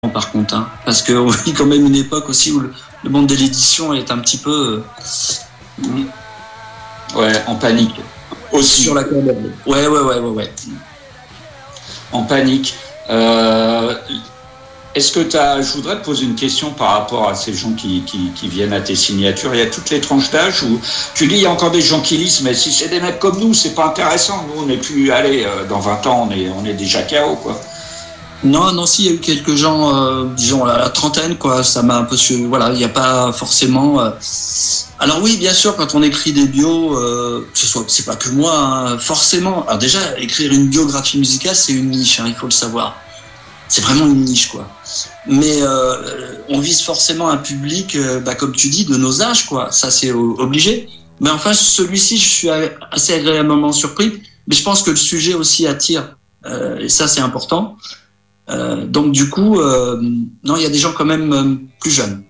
par contre, hein, parce qu'on vit quand même une époque aussi où le monde de l'édition est un petit peu en panique aussi sur la corde. Ouais. En panique. Est-ce que je voudrais te poser une question par rapport à ces gens qui viennent à tes signatures. Il y a toutes les tranches d'âge où tu dis il y a encore des gens qui lisent, mais si c'est des mecs comme nous, c'est pas intéressant. Nous, on n'est plus, dans 20 ans, on est déjà KO, quoi. Non, si, il y a eu quelques gens, disons, à la trentaine, quoi. Ça m'a un peu voilà, il n'y a pas forcément. Alors oui, bien sûr, quand on écrit des bios, c'est pas que moi, hein, forcément. Alors déjà, écrire une biographie musicale, c'est une niche, hein, il faut le savoir. C'est vraiment une niche, quoi. Mais on vise forcément un public, comme tu dis, de nos âges, quoi. Ça, c'est obligé. Mais enfin, celui-ci, je suis assez agréablement surpris. Mais je pense que le sujet aussi attire, et ça, c'est important. Donc du coup, non, il y a des gens quand même plus jeunes.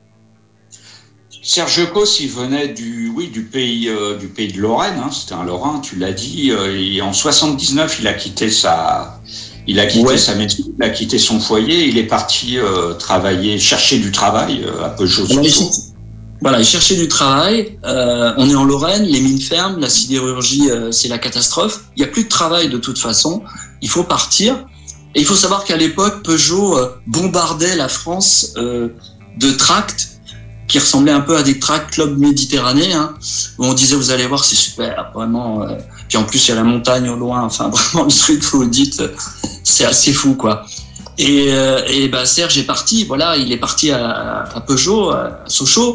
Serge Cos, il venait du pays de Lorraine, hein, c'était un Lorrain, tu l'as dit. Et en 79, il a quitté sa maison, il a quitté son foyer, il est parti chercher du travail à Peugeot. Voilà, il cherchait du travail. On est en Lorraine, les mines ferment, la sidérurgie, c'est la catastrophe. Il n'y a plus de travail de toute façon. Il faut partir. Et il faut savoir qu'à l'époque, Peugeot bombardait la France de tracts qui ressemblaient un peu à des tracts club méditerranéens, hein, où on disait, vous allez voir, c'est super, vraiment. Puis en plus, il y a la montagne au loin. Enfin, vraiment, le truc, vous le dites, c'est assez fou, quoi. Et Serge est parti. Voilà, il est parti à Peugeot, à Sochaux.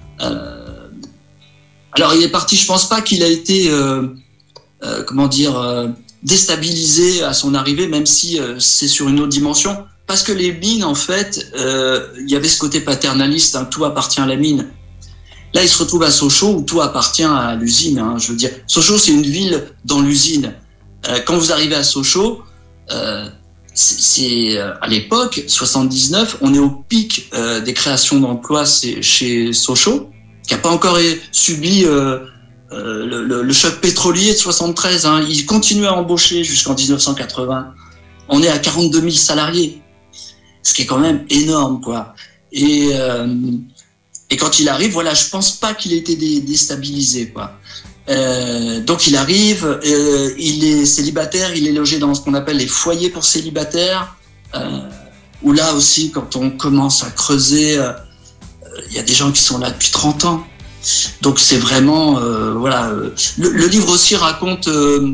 Alors, il est parti. Je pense pas qu'il a été, déstabilisé à son arrivée, même si c'est sur une autre dimension. Parce que les mines, en fait, il y avait ce côté paternaliste, hein, tout appartient à la mine. Là, il se retrouve à Sochaux où tout appartient à l'usine. Hein, je veux dire, Sochaux, c'est une ville dans l'usine. Quand vous arrivez à Sochaux, c'est à l'époque, 79, on est au pic des créations d'emplois chez Sochaux, qui n'a pas encore subi le choc pétrolier de 73. Hein. Il continue à embaucher jusqu'en 1980. On est à 42 000 salariés, ce qui est quand même énorme, quoi. Et quand il arrive, voilà, je pense pas qu'il ait été déstabilisé, quoi. Donc il arrive, il est célibataire, il est logé dans ce qu'on appelle les foyers pour célibataires, où là aussi, quand on commence à creuser, il y a des gens qui sont là depuis 30 ans. Donc c'est vraiment, le livre aussi raconte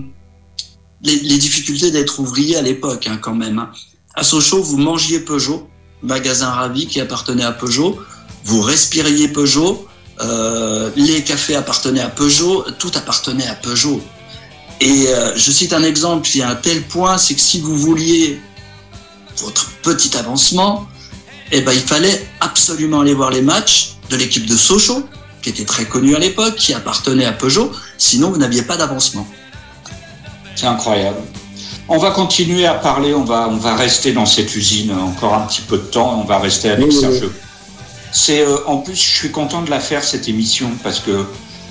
les difficultés d'être ouvrier à l'époque, hein, quand même. Hein. À Sochaux, vous mangiez Peugeot, magasin Ravi qui appartenait à Peugeot, vous respiriez Peugeot, les cafés appartenaient à Peugeot, tout appartenait à Peugeot. Et je cite un exemple qui est à un tel point, c'est que si vous vouliez votre petit avancement, il fallait absolument aller voir les matchs de l'équipe de Sochaux, qui était très connue à l'époque, qui appartenait à Peugeot, sinon vous n'aviez pas d'avancement. C'est incroyable. On va continuer à parler, on va rester dans cette usine encore un petit peu de temps, on va rester avec Serge. C'est en plus, je suis content de la faire cette émission parce que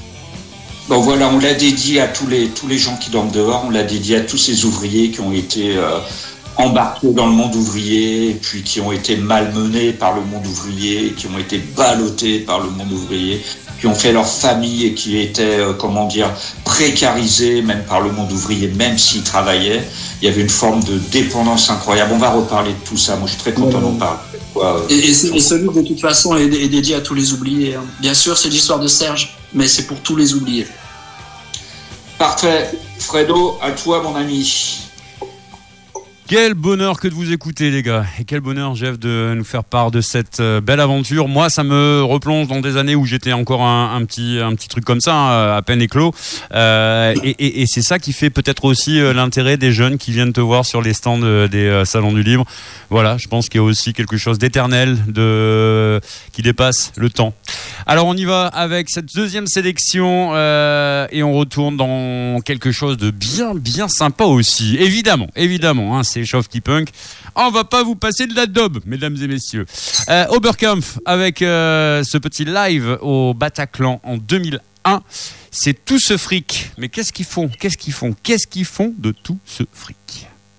on l'a dédié à tous les gens qui dorment dehors, on l'a dédié à tous ces ouvriers qui ont été embarqués dans le monde ouvrier, et puis qui ont été malmenés par le monde ouvrier, qui ont été ballottés par le monde ouvrier, qui ont fait leur famille et qui étaient, précarisés même par le monde ouvrier, même s'ils travaillaient. Il y avait une forme de dépendance incroyable. On va reparler de tout ça. Moi, je suis très content d'en parler. Et ce livre, de toute façon, est dédié à tous les oubliés. Hein. Bien sûr, c'est l'histoire de Serge, mais c'est pour tous les oubliés. Parfait. Fredo, à toi, mon ami. Quel bonheur que de vous écouter, les gars. Et quel bonheur, Jeff, de nous faire part de cette belle aventure. Moi, ça me replonge dans des années où j'étais encore un petit truc comme ça, à peine éclos. Et c'est ça qui fait peut-être aussi l'intérêt des jeunes qui viennent te voir sur les stands des salons du livre. Voilà, je pense qu'il y a aussi quelque chose d'éternel, qui dépasse le temps. Alors, on y va avec cette deuxième sélection et on retourne dans quelque chose de bien sympa aussi. Évidemment, hein, c'est Schofty Punk. On va pas vous passer de la daube, mesdames et messieurs. Oberkampf avec ce petit live au Bataclan en 2001. C'est tout ce fric. Mais qu'est-ce qu'ils font de tout ce fric?